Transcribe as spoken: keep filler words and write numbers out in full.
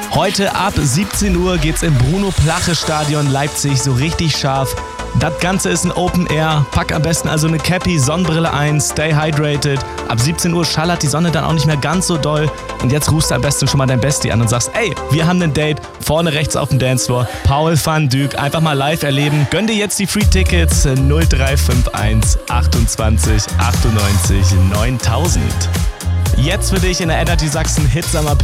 Heute ab siebzehn Uhr geht's im Bruno-Plache-Stadion Leipzig so richtig scharf. Das Ganze ist ein Open Air. Pack am besten also eine Cappy, Sonnenbrille ein, stay hydrated. Ab siebzehn Uhr schallert die Sonne dann auch nicht mehr ganz so doll. Und jetzt rufst du am besten schon mal dein Bestie an und sagst, ey, wir haben ein Date, vorne rechts auf dem Dancefloor. Paul van Dyk, einfach mal live erleben. Gönn dir jetzt die Free-Tickets null drei fünf eins achtundzwanzig achtundneunzig neuntausend. Jetzt für dich in der Energy Sachsen Hit Summer